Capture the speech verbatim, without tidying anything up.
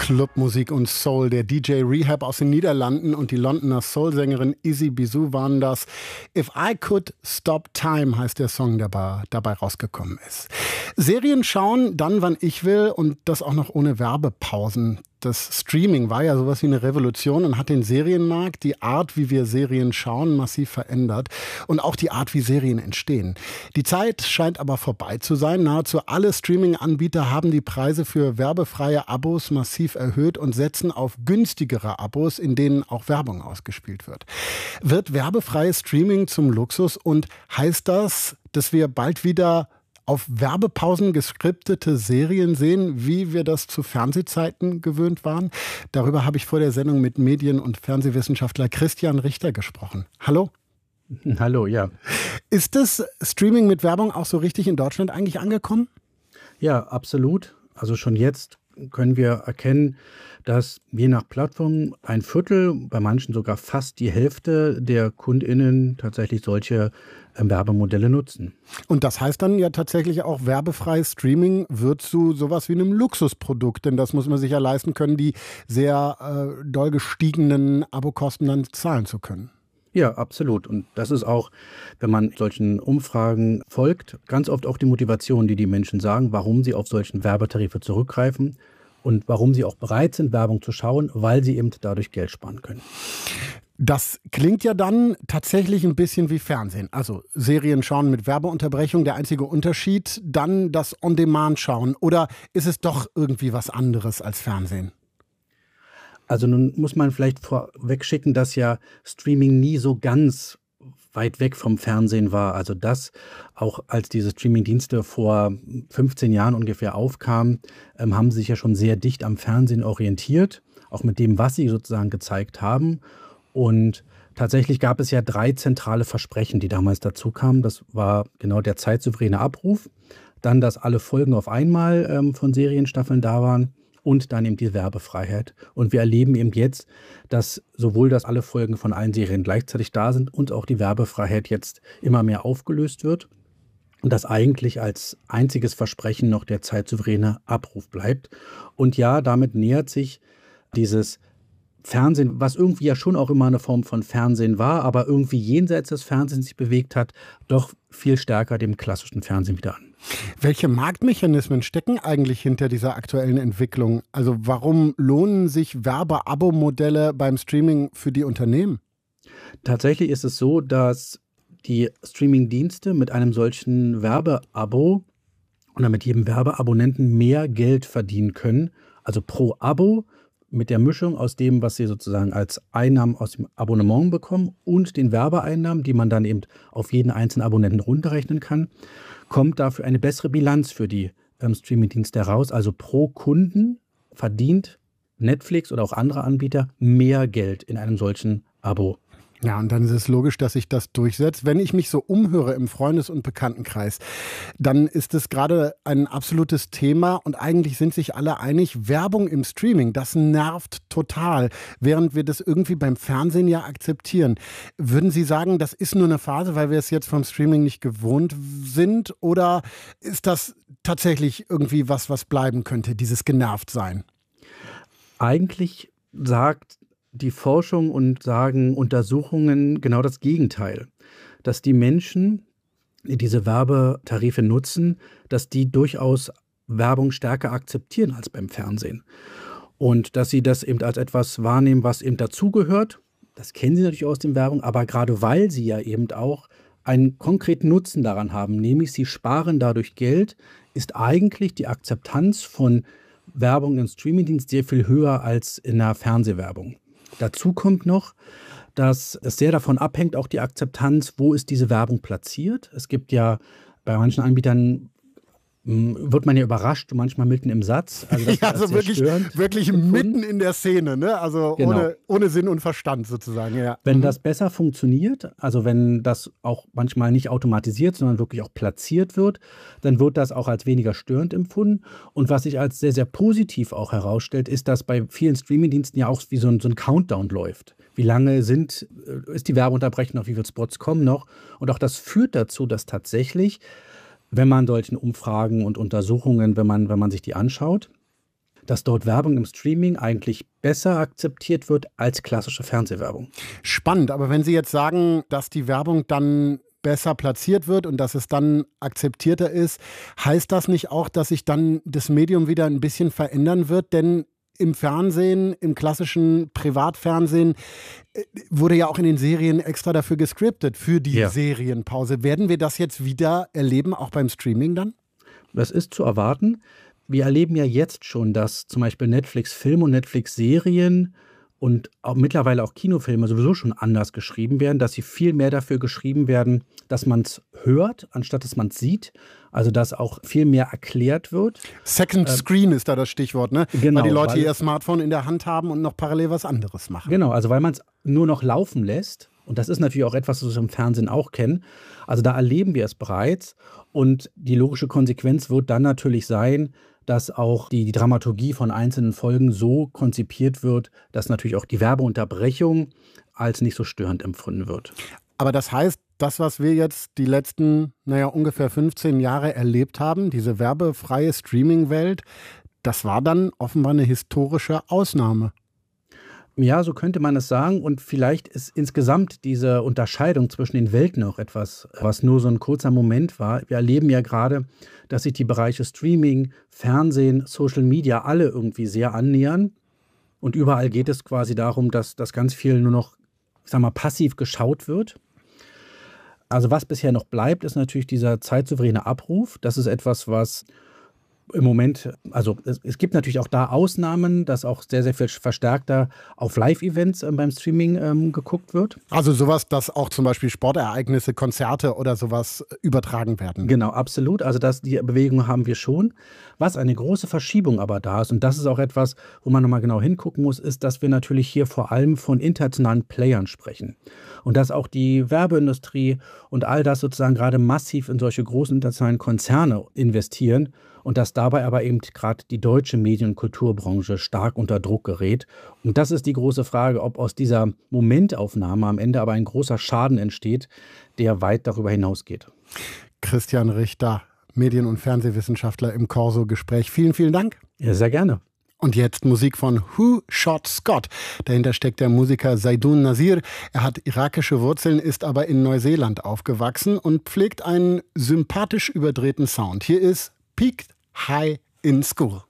Clubmusik und Soul. Der D J Rehab aus den Niederlanden und die Londoner Soul-Sängerin Izzy Bizou waren das. If I Could Stop Time heißt der Song, der dabei rausgekommen ist. Serien schauen, dann wann ich will und das auch noch ohne Werbepausen. Das Streaming war ja sowas wie eine Revolution und hat den Serienmarkt, die Art, wie wir Serien schauen, massiv verändert und auch die Art, wie Serien entstehen. Die Zeit scheint aber vorbei zu sein. Nahezu alle Streaming-Anbieter haben die Preise für werbefreie Abos massiv erhöht und setzen auf günstigere Abos, in denen auch Werbung ausgespielt wird. Wird werbefreies Streaming zum Luxus und heißt das, dass wir bald wieder auf Werbepausen geskriptete Serien sehen, wie wir das zu Fernsehzeiten gewöhnt waren? Darüber habe ich vor der Sendung mit Medien- und Fernsehwissenschaftler Christian Richter gesprochen. Hallo? Hallo, ja. Ist das Streaming mit Werbung auch so richtig in Deutschland eigentlich angekommen? Ja, absolut. Also schon jetzt können wir erkennen, dass je nach Plattform ein Viertel, bei manchen sogar fast die Hälfte der KundInnen tatsächlich solche äh, Werbemodelle nutzen. Und das heißt dann ja tatsächlich auch, werbefreies Streaming wird zu sowas wie einem Luxusprodukt, denn das muss man sich ja leisten können, die sehr äh, doll gestiegenen Abokosten dann zahlen zu können. Ja, absolut. Und das ist auch, wenn man solchen Umfragen folgt, ganz oft auch die Motivation, die die Menschen sagen, warum sie auf solchen Werbetarife zurückgreifen und warum sie auch bereit sind, Werbung zu schauen, weil sie eben dadurch Geld sparen können. Das klingt ja dann tatsächlich ein bisschen wie Fernsehen. Also Serien schauen mit Werbeunterbrechung, der einzige Unterschied, dann das On-Demand-Schauen. Oder ist es doch irgendwie was anderes als Fernsehen? Also nun muss man vielleicht vorweg schicken, dass ja Streaming nie so ganz weit weg vom Fernsehen war. Also das, auch als diese Streamingdienste vor fünfzehn Jahren ungefähr aufkamen, ähm, haben sie sich ja schon sehr dicht am Fernsehen orientiert, auch mit dem, was sie sozusagen gezeigt haben. Und tatsächlich gab es ja drei zentrale Versprechen, die damals dazu kamen. Das war genau der zeitsouveräne Abruf, dann, dass alle Folgen auf einmal ähm, von Serienstaffeln da waren, und dann eben die Werbefreiheit. Und wir erleben eben jetzt, dass sowohl, dass alle Folgen von allen Serien gleichzeitig da sind und auch die Werbefreiheit jetzt immer mehr aufgelöst wird. Und dass eigentlich als einziges Versprechen noch der zeitsouveräne Abruf bleibt. Und ja, damit nähert sich dieses Fernsehen, was irgendwie ja schon auch immer eine Form von Fernsehen war, aber irgendwie jenseits des Fernsehens sich bewegt hat, doch viel stärker dem klassischen Fernsehen wieder an. Welche Marktmechanismen stecken eigentlich hinter dieser aktuellen Entwicklung? Also warum lohnen sich Werbe-Abo-Modelle beim Streaming für die Unternehmen? Tatsächlich ist es so, dass die Streaming-Dienste mit einem solchen Werbe-Abo oder mit jedem Werbeabonnenten mehr Geld verdienen können, also pro Abo, mit der Mischung aus dem, was sie sozusagen als Einnahmen aus dem Abonnement bekommen und den Werbeeinnahmen, die man dann eben auf jeden einzelnen Abonnenten runterrechnen kann, kommt dafür eine bessere Bilanz für die ähm, Streamingdienste heraus. Also pro Kunden verdient Netflix oder auch andere Anbieter mehr Geld in einem solchen Abo. Ja, und dann ist es logisch, dass sich das durchsetzt. Wenn ich mich so umhöre im Freundes- und Bekanntenkreis, dann ist es gerade ein absolutes Thema und eigentlich sind sich alle einig, Werbung im Streaming, das nervt total, während wir das irgendwie beim Fernsehen ja akzeptieren. Würden Sie sagen, das ist nur eine Phase, weil wir es jetzt vom Streaming nicht gewohnt sind, oder ist das tatsächlich irgendwie was, was bleiben könnte, dieses Genervtsein? Eigentlich sagt die Forschung und sagen Untersuchungen genau das Gegenteil. Dass die Menschen, die diese Werbetarife nutzen, dass die durchaus Werbung stärker akzeptieren als beim Fernsehen. Und dass sie das eben als etwas wahrnehmen, was eben dazugehört. Das kennen sie natürlich aus der Werbung, aber gerade weil sie ja eben auch einen konkreten Nutzen daran haben, nämlich sie sparen dadurch Geld, ist eigentlich die Akzeptanz von Werbung im Streamingdienst sehr viel höher als in der Fernsehwerbung. Dazu kommt noch, dass es sehr davon abhängt, auch die Akzeptanz, wo ist diese Werbung platziert. Es gibt ja bei manchen Anbietern, wird man ja überrascht, manchmal mitten im Satz. Also das ja, also wirklich, wirklich mitten in der Szene, ne? Also genau. ohne, ohne Sinn und Verstand sozusagen. Ja. Wenn mhm. das besser funktioniert, also wenn das auch manchmal nicht automatisiert, sondern wirklich auch platziert wird, dann wird das auch als weniger störend empfunden. Und was sich als sehr, sehr positiv auch herausstellt, ist, dass bei vielen Streamingdiensten ja auch wie so ein, so ein Countdown läuft. Wie lange sind, ist die Werbeunterbrechung noch, wie viele Spots kommen noch? Und auch das führt dazu, dass tatsächlich, wenn man solchen Umfragen und Untersuchungen, wenn man, wenn man sich die anschaut, dass dort Werbung im Streaming eigentlich besser akzeptiert wird als klassische Fernsehwerbung. Spannend, aber wenn Sie jetzt sagen, dass die Werbung dann besser platziert wird und dass es dann akzeptierter ist, heißt das nicht auch, dass sich dann das Medium wieder ein bisschen verändern wird? Denn im Fernsehen, im klassischen Privatfernsehen, wurde ja auch in den Serien extra dafür gescriptet, für die ja. Serienpause. Werden wir das jetzt wieder erleben, auch beim Streaming dann? Das ist zu erwarten. Wir erleben ja jetzt schon, dass zum Beispiel Netflix-Filme und Netflix-Serien und auch mittlerweile auch Kinofilme sowieso schon anders geschrieben werden, dass sie viel mehr dafür geschrieben werden, dass man es hört, anstatt dass man es sieht. Also dass auch viel mehr erklärt wird. Second Screen ähm, ist da das Stichwort, ne? Genau, weil die Leute weil, ihr Smartphone in der Hand haben und noch parallel was anderes machen. Genau, also weil man es nur noch laufen lässt. Und das ist natürlich auch etwas, was wir im Fernsehen auch kennen. Also da erleben wir es bereits. Und die logische Konsequenz wird dann natürlich sein, dass auch die, die Dramaturgie von einzelnen Folgen so konzipiert wird, dass natürlich auch die Werbeunterbrechung als nicht so störend empfunden wird. Aber das heißt, das, was wir jetzt die letzten, naja, ungefähr fünfzehn Jahre erlebt haben, diese werbefreie Streaming-Welt, das war dann offenbar eine historische Ausnahme. Ja, so könnte man es sagen. Und vielleicht ist insgesamt diese Unterscheidung zwischen den Welten auch etwas, was nur so ein kurzer Moment war. Wir erleben ja gerade, dass sich die Bereiche Streaming, Fernsehen, Social Media alle irgendwie sehr annähern. Und überall geht es quasi darum, dass das ganz viel nur noch, ich sag mal, passiv geschaut wird. Also was bisher noch bleibt, ist natürlich dieser zeitsouveräne Abruf. Das ist etwas, was im Moment, also es, es gibt natürlich auch da Ausnahmen, dass auch sehr, sehr viel verstärkter auf Live-Events äh, beim Streaming ähm, geguckt wird. Also sowas, dass auch zum Beispiel Sportereignisse, Konzerte oder sowas übertragen werden. Genau, absolut. Also das, die Bewegung haben wir schon. Was eine große Verschiebung aber da ist, und das ist auch etwas, wo man nochmal genau hingucken muss, ist, dass wir natürlich hier vor allem von internationalen Playern sprechen. Und dass auch die Werbeindustrie und all das sozusagen gerade massiv in solche großen internationalen Konzerne investieren. Und dass dabei aber eben gerade die deutsche Medien- und Kulturbranche stark unter Druck gerät. Und das ist die große Frage, ob aus dieser Momentaufnahme am Ende aber ein großer Schaden entsteht, der weit darüber hinausgeht. Christian Richter, Medien- und Fernsehwissenschaftler im Corso-Gespräch. Vielen, vielen Dank. Ja, sehr gerne. Und jetzt Musik von Who Shot Scott. Dahinter steckt der Musiker Zaidun Nasir. Er hat irakische Wurzeln, ist aber in Neuseeland aufgewachsen und pflegt einen sympathisch überdrehten Sound. Hier ist Peaked High in School.